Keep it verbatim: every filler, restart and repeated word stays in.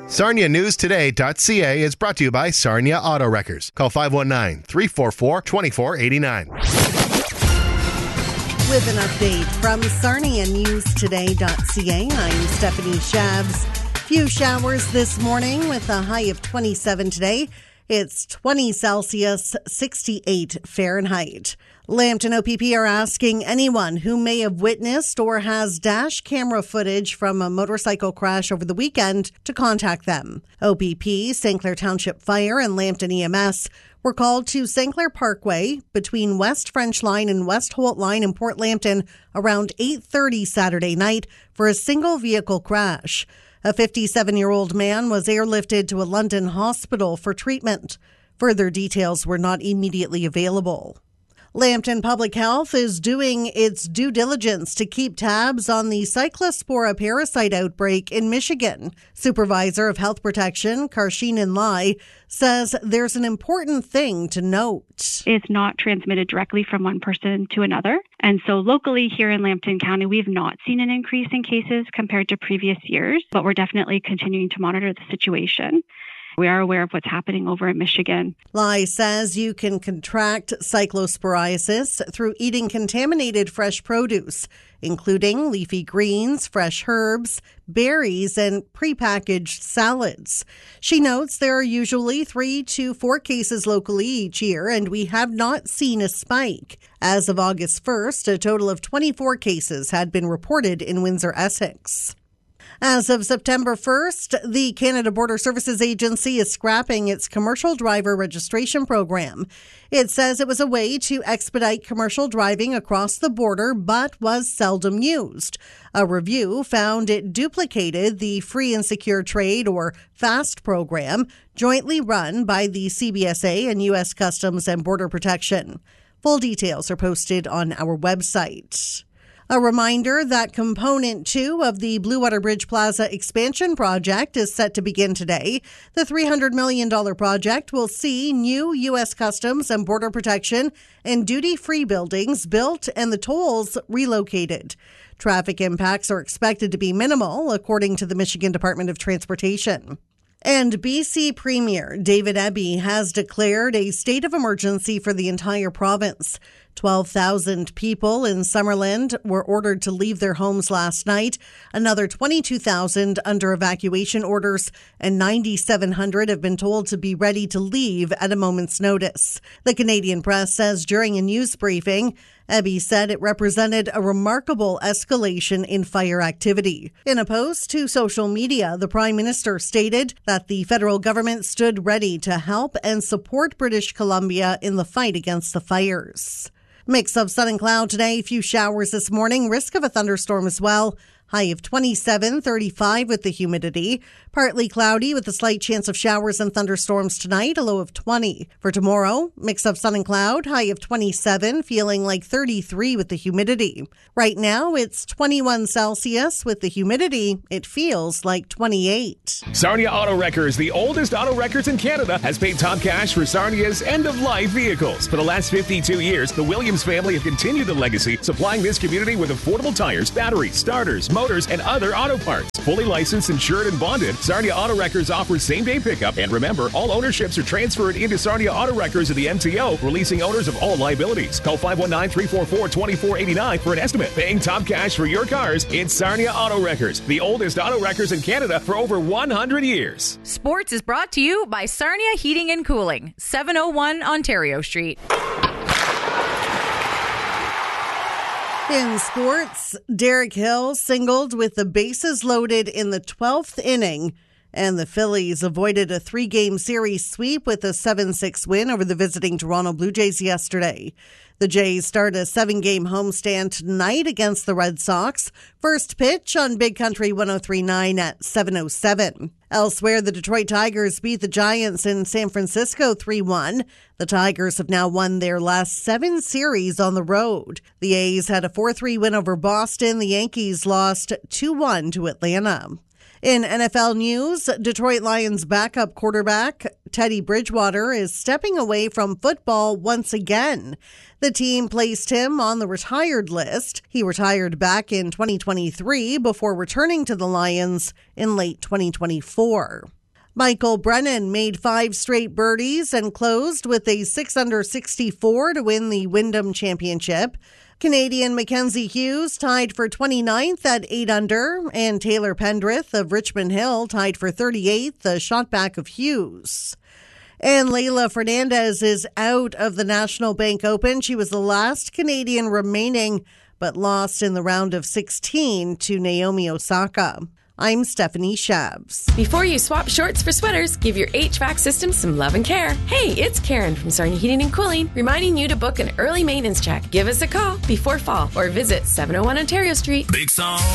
Sarnia News Today dot C A is brought to you by Sarnia Auto Wreckers. Call five one nine, three four four, two four eight nine. With an update from Sarnia News Today dot C A, I'm Stephanie Shabs. Few showers this morning with a high of twenty-seven today. It's twenty Celsius, sixty-eight Fahrenheit. Lambton O P P are asking anyone who may have witnessed or has dash camera footage from a motorcycle crash over the weekend to contact them. O P P, Saint Clair Township Fire, and Lambton E M S were called to Saint Clair Parkway between West French Line and West Holt Line in Port Lambton around eight thirty Saturday night for a single vehicle crash. A fifty-seven-year-old man was airlifted to a London hospital for treatment. Further details were not immediately available. Lambton Public Health is doing its due diligence to keep tabs on the Cyclospora parasite outbreak in Michigan. Supervisor of Health Protection, Karsheenan Lai, says there's an important thing to note. It's not transmitted directly from one person to another. And so locally here in Lambton County, we have not seen an increase in cases compared to previous years, but we're definitely continuing to monitor the situation. We are aware of what's happening over in Michigan. Lai says you can contract cyclosporiasis through eating contaminated fresh produce, including leafy greens, fresh herbs, berries, and prepackaged salads. She notes there are usually three to four cases locally each year, and we have not seen a spike. As of August first, a total of twenty-four cases had been reported in Windsor-Essex. As of September first, the Canada Border Services Agency is scrapping its commercial driver registration program. It says it was a way to expedite commercial driving across the border, but was seldom used. A review found it duplicated the Free and Secure Trade, or FAST program, jointly run by the C B S A and U S Customs and Border Protection. Full details are posted on our website. A reminder that Component two of the Blue Water Bridge Plaza expansion project is set to begin today. The three hundred million dollars project will see new U S Customs and Border Protection and duty-free buildings built and the tolls relocated. Traffic impacts are expected to be minimal, according to the Michigan Department of Transportation. And B C Premier David Eby has declared a state of emergency for the entire province. twelve thousand people in Summerland were ordered to leave their homes last night. Another twenty-two thousand under evacuation orders, and nine thousand seven hundred have been told to be ready to leave at a moment's notice. The Canadian Press says during a news briefing, Eby said it represented a remarkable escalation in fire activity. In a post to social media, the Prime Minister stated that the federal government stood ready to help and support British Columbia in the fight against the fires. Mix of sun and cloud today, few showers this morning, risk of a thunderstorm as well. High of twenty-seven, thirty-five with the humidity. Partly cloudy with a slight chance of showers and thunderstorms tonight, a low of twenty. For tomorrow, mix of sun and cloud, high of twenty-seven, feeling like thirty-three with the humidity. Right now, it's twenty-one Celsius with the humidity. It feels like twenty-eight. Sarnia Auto Wreckers, the oldest auto wreckers in Canada, has paid top cash for Sarnia's end-of-life vehicles. For the last fifty-two years, the Williams family have continued the legacy, supplying this community with affordable tires, batteries, starters, motors, and other auto parts. Fully licensed, insured, and bonded, Sarnia Auto Wreckers offers same-day pickup. And remember, all ownerships are transferred into Sarnia Auto Wreckers of the M T O, releasing owners of all liabilities. Call five one nine, three four four, two four eight nine for an estimate. Paying top cash for your cars, it's Sarnia Auto Wreckers, the oldest auto wreckers in Canada for over one hundred years. Sports is brought to you by Sarnia Heating and Cooling, seven oh one Ontario Street. In sports, Derek Hill singled with the bases loaded in the twelfth inning, and the Phillies avoided a three-game series sweep with a seven six win over the visiting Toronto Blue Jays yesterday. The Jays start a seven-game homestand tonight against the Red Sox. First pitch on Big Country one oh three point nine at seven oh seven. Elsewhere, the Detroit Tigers beat the Giants in San Francisco three one. The Tigers have now won their last seven series on the road. The A's had a four three win over Boston. The Yankees lost two one to Atlanta. In N F L news, Detroit Lions backup quarterback Teddy Bridgewater is stepping away from football once again. The team placed him on the retired list. He retired back in twenty twenty-three before returning to the Lions in late twenty twenty-four. Michael Brennan made five straight birdies and closed with a six under sixty-four to win the Wyndham Championship. Canadian Mackenzie Hughes tied for twenty-ninth at eight under, and Taylor Pendrith of Richmond Hill tied for thirty-eighth, the shot back of Hughes. And Leylah Fernandez is out of the National Bank Open. She was the last Canadian remaining, but lost in the round of sixteen to Naomi Osaka. I'm Stephanie Shabs. Before you swap shorts for sweaters, give your H V A C system some love and care. Hey, it's Karen from Sarnia Heating and Cooling, reminding you to book an early maintenance check. Give us a call before fall or visit seven oh one Ontario Street. Big song.